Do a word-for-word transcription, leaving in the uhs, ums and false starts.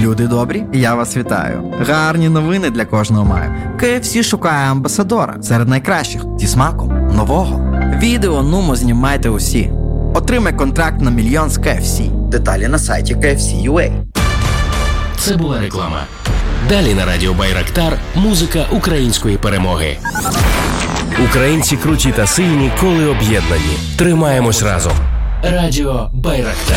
Люди добрі, я вас вітаю. Гарні новини для кожного маю. кей еф сі шукає амбасадора серед найкращих зі смаком нового. Відео нумо знімайте усі. Отримай контракт на мільйон з кей еф сі. Деталі на сайті кей еф сі крапка ю а. Це була реклама. Далі на радіо Байрактар музика української перемоги. Українці круті та сильні, коли об'єднані. Тримаємось разом. Радіо Байрактар.